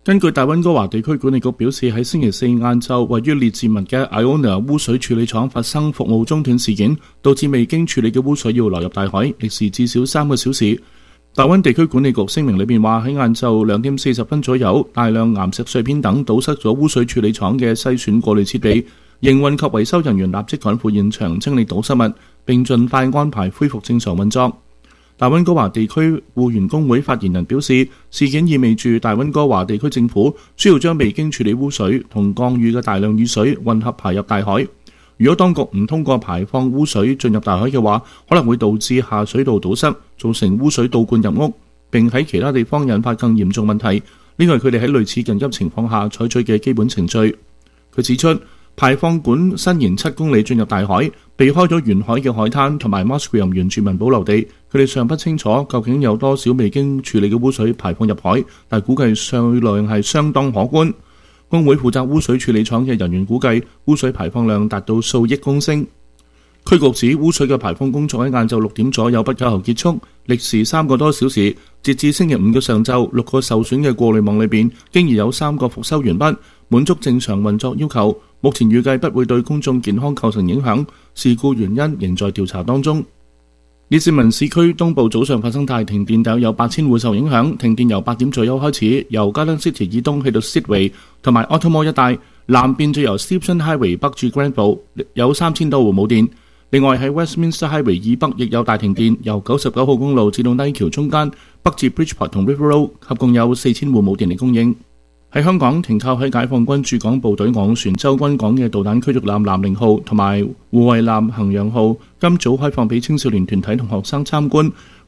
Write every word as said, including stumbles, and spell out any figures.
根據大溫哥華地區管理局表示，喺星期四晏晝，位於列治文嘅 Iona 污水處理廠發生服務中斷事件，導致未經處理嘅污水要流入大海，歷時至少三個小時。大溫地區管理局聲明裏面話，喺晏晝兩點四十分左右，大量岩石碎片等堵塞咗污水處理廠嘅篩選過濾設備，營運及維修人員立即趕赴現場清理堵塞物，並盡快安排恢復正常運作。大溫哥華地區僱員工會發言人表示，事件意味住大溫哥華地區政府需要將未經處理污水同降雨嘅大量雨水混合排入大海。如果當局唔通過排放污水進入大海嘅話，可能會導致下水道堵塞，造成污水倒灌入屋，並喺其他地方引發更嚴重問題。呢個係佢哋喺類似緊急情況下採取嘅基本程序。佢指出，排放管伸延七公里進入大海，避開咗沿海嘅海灘同埋 Musqueam 原住民保留地。佢哋尚不清楚究竟有多少未經處理嘅污水排放入海，但估計數量係相當可觀。工會負責污水處理廠嘅人員估計，污水排放量達到數億公升。區局指污水嘅排放工作喺晏晝六點左右不久後結束，歷時三個多小時。截至星期五嘅上晝，六個受損嘅過濾網裏邊，經已有三個復修完畢，滿足正常運作要求。目前預計不會對公眾健康構成影響，事故原因仍在調查當中。列治文市區東部早上發生大停電，大約有八千戶受影響。停電由八點左右開始，由 Garden City 以東去到 Sidway 同埋 Ottomore 一帶，南邊就由 Stephenson Highway 北至 Granville， 有三千多戶冇電。另外喺 Westminster Highway 以北亦有大停電，由九十九號公路至到低橋中間，北至 Bridgeport 同 River Road， 合共有四千戶冇電力供應。喺香港，停靠喺解放軍駐港部隊昂船洲軍港嘅導彈驅逐艦南寧號同埋護衛艦衡陽號，今早開放俾青少年團體同學生參觀。